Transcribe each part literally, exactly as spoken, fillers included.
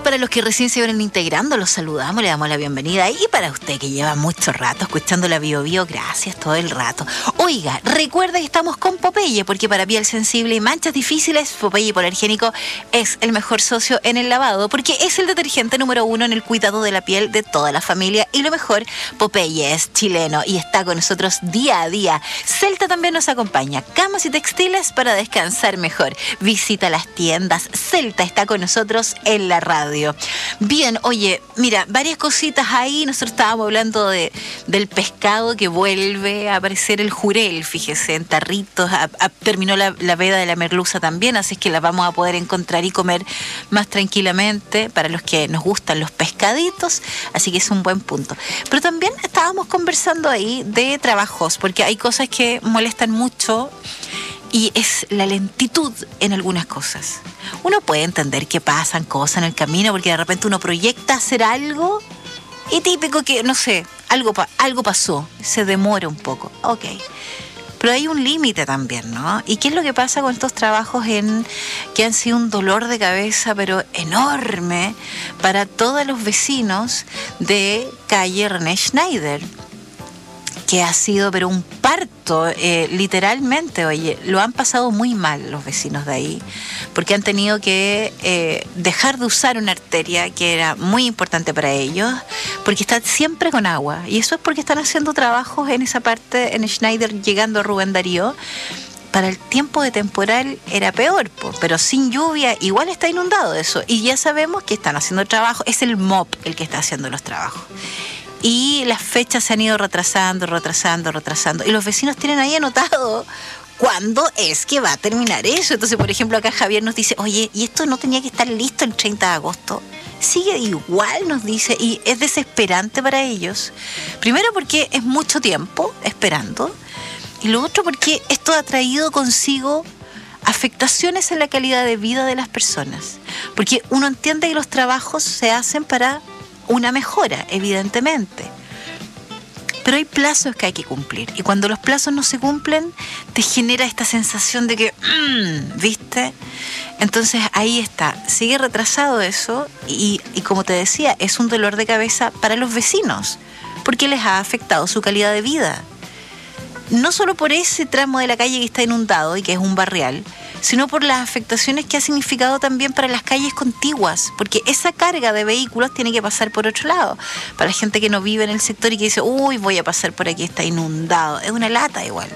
para los que recién se vienen integrando, los saludamos, le damos la bienvenida. Y para usted que lleva mucho rato escuchando la Bio Bio, gracias todo el rato. Oiga, recuerda que estamos con Popeye, porque para piel sensible y manchas difíciles, Popeye Hipoalergénico es el mejor socio en el lavado, porque es el detergente número uno en el cuidado de la piel de toda la familia. Y lo mejor, Popeye es chileno y está con nosotros día a día. Celta también nos acompaña. Camas y textiles para descansar mejor. Visita las tiendas. Celta está con nosotros en la radio. Bien, oye, mira, varias cositas ahí. Nosotros estábamos hablando de, del pescado que vuelve a aparecer, el jurel, fíjese, en tarritos. A, a, terminó la, la veda de la merluza también, así es que la vamos a poder encontrar y comer más tranquilamente para los que nos gustan los pescaditos, así que es un buen punto. Pero también estábamos conversando ahí de trabajos, porque hay cosas que molestan mucho y es la lentitud en algunas cosas. Uno puede entender que pasan cosas en el camino porque de repente uno proyecta hacer algo y típico que, no sé, algo, algo pasó, se demora un poco, ok. Pero hay un límite también, ¿no? ¿Y qué es lo que pasa con estos trabajos en que han sido un dolor de cabeza, pero enorme, para todos los vecinos de calle René Schneider? Que ha sido, pero un parto, eh, literalmente, oye, lo han pasado muy mal los vecinos de ahí, porque han tenido que eh, dejar de usar una arteria que era muy importante para ellos, porque está siempre con agua, y eso es porque están haciendo trabajos en esa parte, en Schneider, llegando a Rubén Darío. Para el tiempo de temporal era peor, po, pero sin lluvia igual está inundado eso, y ya sabemos que están haciendo trabajo, es el M O P el que está haciendo los trabajos. Y las fechas se han ido retrasando, retrasando, retrasando. Y los vecinos tienen ahí anotado cuándo es que va a terminar eso. Entonces, por ejemplo, acá Javier nos dice, oye, ¿y esto no tenía que estar listo el treinta de agosto? Sigue igual, nos dice, y es desesperante para ellos. Primero porque es mucho tiempo esperando. Y lo otro porque esto ha traído consigo afectaciones en la calidad de vida de las personas. Porque uno entiende que los trabajos se hacen para una mejora, evidentemente. Pero hay plazos que hay que cumplir. Y cuando los plazos no se cumplen, te genera esta sensación de que, mmm, ¿viste? Entonces ahí está. Sigue retrasado eso y, y como te decía, es un dolor de cabeza para los vecinos, porque les ha afectado su calidad de vida. No solo por ese tramo de la calle que está inundado y que es un barrial, sino por las afectaciones que ha significado también para las calles contiguas, porque esa carga de vehículos tiene que pasar por otro lado. Para la gente que no vive en el sector y que dice, uy, voy a pasar por aquí, está inundado, es una lata igual.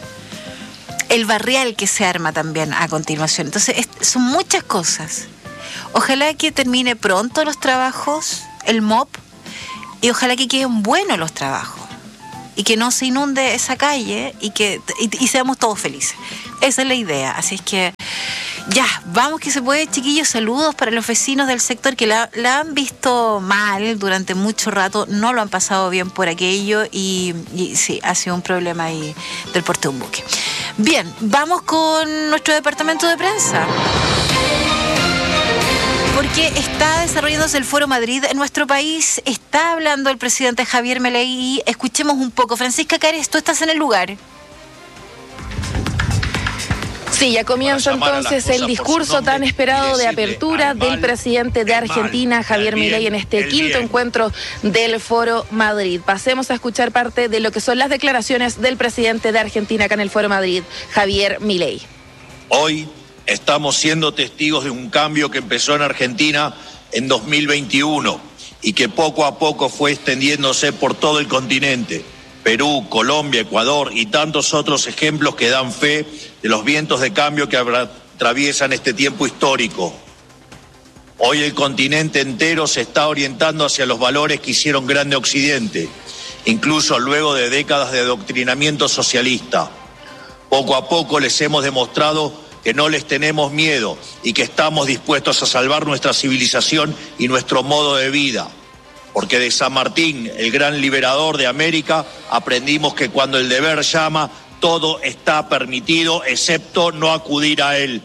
El barrial que se arma también a continuación. Entonces, es, son muchas cosas. Ojalá que termine pronto los trabajos, el M O P, y ojalá que queden buenos los trabajos. Y que no se inunde esa calle y que y, y seamos todos felices. Esa es la idea. Así es que ya, vamos que se puede, chiquillos. Saludos para los vecinos del sector que la, la han visto mal durante mucho rato, no lo han pasado bien por aquello y, y sí, ha sido un problema ahí del porte de un buque. Bien, vamos con nuestro departamento de prensa. Porque está desarrollándose el Foro Madrid en nuestro país, está hablando el presidente Javier Milei y escuchemos un poco. Francisca Cares, tú estás en el lugar. Sí, ya comienza entonces el discurso tan esperado de apertura del presidente de Argentina, Javier Milei, en este quinto encuentro del Foro Madrid. Pasemos a escuchar parte de lo que son las declaraciones del presidente de Argentina acá en el Foro Madrid, Javier Milei. Hoy estamos siendo testigos de un cambio que empezó en Argentina en dos mil veintiuno y que poco a poco fue extendiéndose por todo el continente. Perú, Colombia, Ecuador y tantos otros ejemplos que dan fe de los vientos de cambio que atraviesan este tiempo histórico. Hoy el continente entero se está orientando hacia los valores que hicieron grande Occidente, incluso luego de décadas de adoctrinamiento socialista. Poco a poco les hemos demostrado que no les tenemos miedo y que estamos dispuestos a salvar nuestra civilización y nuestro modo de vida. Porque de San Martín, el gran liberador de América, aprendimos que cuando el deber llama, todo está permitido, excepto no acudir a él.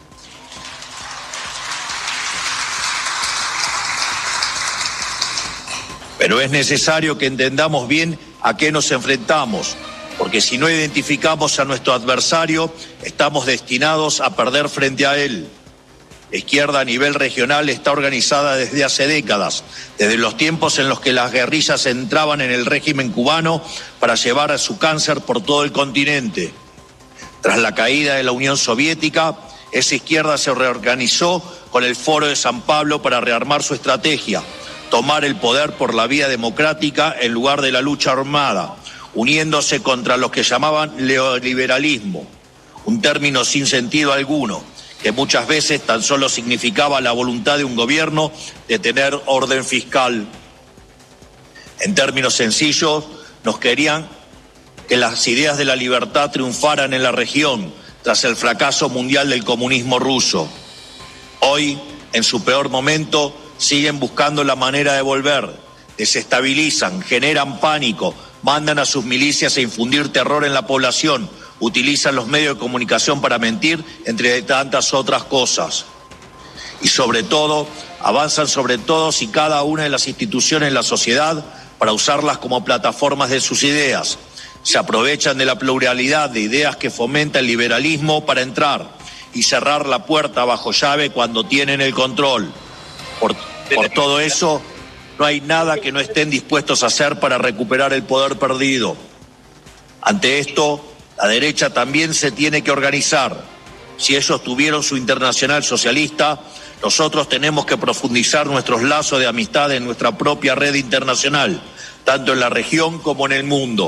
Pero es necesario que entendamos bien a qué nos enfrentamos, porque si no identificamos a nuestro adversario, estamos destinados a perder frente a él. La izquierda a nivel regional está organizada desde hace décadas, desde los tiempos en los que las guerrillas entraban en el régimen cubano para llevar a su cáncer por todo el continente. Tras la caída de la Unión Soviética, esa izquierda se reorganizó con el Foro de San Pablo para rearmar su estrategia, tomar el poder por la vía democrática en lugar de la lucha armada, uniéndose contra los que llamaban neoliberalismo, un término sin sentido alguno, que muchas veces tan solo significaba la voluntad de un gobierno de tener orden fiscal. En términos sencillos, nos querían que las ideas de la libertad triunfaran en la región tras el fracaso mundial del comunismo ruso. Hoy, en su peor momento, siguen buscando la manera de volver, desestabilizan, generan pánico, mandan a sus milicias a infundir terror en la población, utilizan los medios de comunicación para mentir, entre tantas otras cosas. Y sobre todo, avanzan sobre todos y cada una de las instituciones de la sociedad para usarlas como plataformas de sus ideas. Se aprovechan de la pluralidad de ideas que fomenta el liberalismo para entrar y cerrar la puerta bajo llave cuando tienen el control. Por, por todo eso, no hay nada que no estén dispuestos a hacer para recuperar el poder perdido. Ante esto, la derecha también se tiene que organizar. Si ellos tuvieron su internacional socialista, nosotros tenemos que profundizar nuestros lazos de amistad en nuestra propia red internacional, tanto en la región como en el mundo.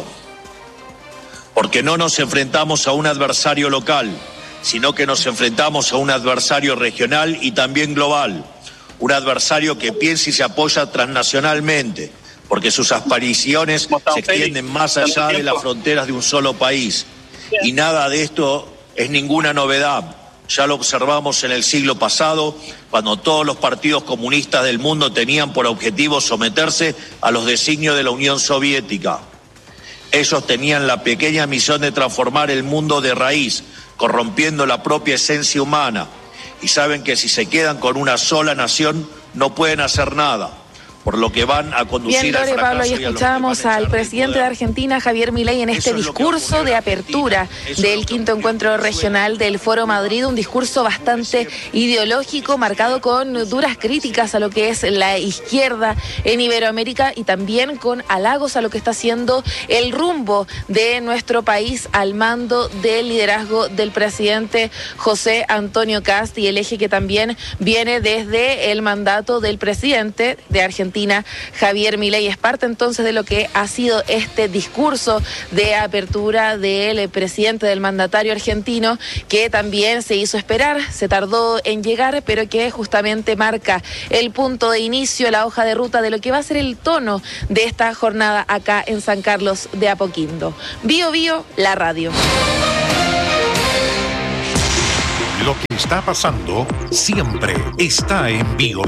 Porque no nos enfrentamos a un adversario local, sino que nos enfrentamos a un adversario regional y también global. Un adversario que piensa y se apoya transnacionalmente, porque sus aspiraciones se extienden más allá de las fronteras de un solo país. Y nada de esto es ninguna novedad. Ya lo observamos en el siglo pasado, cuando todos los partidos comunistas del mundo tenían por objetivo someterse a los designios de la Unión Soviética. Ellos tenían la pequeña misión de transformar el mundo de raíz, corrompiendo la propia esencia humana. Y saben que si se quedan con una sola nación, no pueden hacer nada, por lo que van a conducir Bien, al Lore, fracaso. Pablo, y escuchábamos al presidente de Argentina, Javier Milei, en este discurso de apertura del quinto encuentro regional del Foro Madrid, un discurso bastante ideológico, marcado con duras críticas a lo que es la izquierda en Iberoamérica y también con halagos a lo que está haciendo el rumbo de nuestro país al mando del liderazgo del presidente José Antonio Kast y el eje que también viene desde el mandato del presidente de Argentina, Javier Milei. Es parte entonces de lo que ha sido este discurso de apertura del presidente, del mandatario argentino, que también se hizo esperar, se tardó en llegar, pero que justamente marca el punto de inicio, la hoja de ruta de lo que va a ser el tono de esta jornada acá en San Carlos de Apoquindo. Bio Bio, la radio. Lo que está pasando siempre está en Bio.